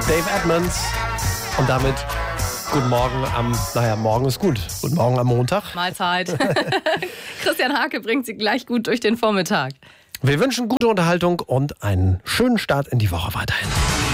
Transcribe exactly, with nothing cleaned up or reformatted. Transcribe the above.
Dave Edmunds. Und damit guten Morgen am, naja, morgen ist gut. Guten Morgen am Montag. Mahlzeit. Christian Hake bringt Sie gleich gut durch den Vormittag. Wir wünschen gute Unterhaltung und einen schönen Start in die Woche weiterhin.